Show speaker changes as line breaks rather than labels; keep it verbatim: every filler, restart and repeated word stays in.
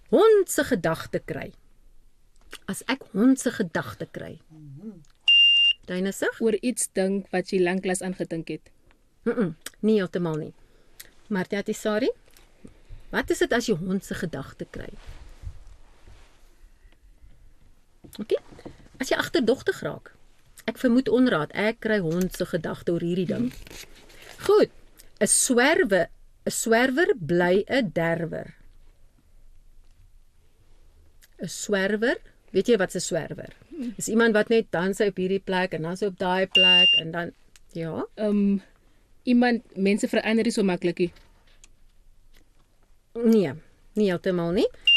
hond se gedagte kry. As ek hond se gedagte kry. Duinesig?
Oor iets dink wat jy lanklaas aangedink het.
Mm -mm, nie heeltemal nie. Martha Tisari, wat is dit as jy hond se gedagte kry? OK. As jy agterdogtig raak. Ek vermoed onraad, ek kry hond se gedagte oor hierdie ding. Goed. 'n Swerwe, 'n swerwer bly 'n derwer. 'n Swerwer, weet jy wat 'n swerwer? Dis iemand wat net dan sy op hierdie plek en dan sy op daai plek en dan ja.
Um, iemand, mense verander nie so maklik nie.
Nee, nie heeltemal nie.